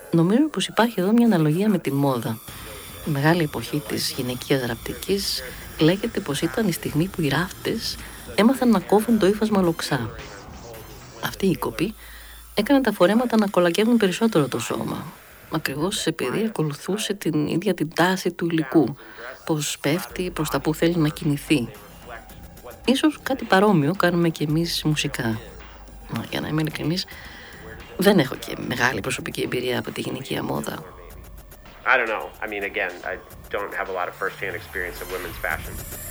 Νομίζω πως υπάρχει εδώ μια αναλογία με τη μόδα. Η μεγάλη εποχή της γυναικείας ραπτικής λέγεται πως ήταν η στιγμή που οι ράφτες έμαθαν να κόβουν το ύφασμα λοξά. Αυτή η κοπή έκανε τα φορέματα να κολακεύουν περισσότερο το σώμα, ακριβώς επειδή ακολουθούσε την ίδια την τάση του υλικού, πως πέφτει προς τα που θέλει να κινηθεί. Ίσως κάτι παρόμοιο κάνουμε και εμείς μουσικά. Μα για να είμαι ειλικρινής, δεν έχω και μεγάλη προσωπική εμπειρία από τη γυναικεία μόδα. I don't know. I mean, again, I don't have a lot of first-hand experience of women's fashion.